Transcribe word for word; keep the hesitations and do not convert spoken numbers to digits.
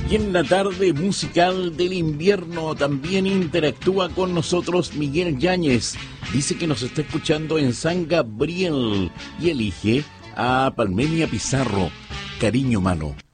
Y en la tarde musical del invierno también interactúa con nosotros Miguel Yáñez. Dice que nos está escuchando en San Gabriel y elige a Palmenia Pizarro, Cariño Humano.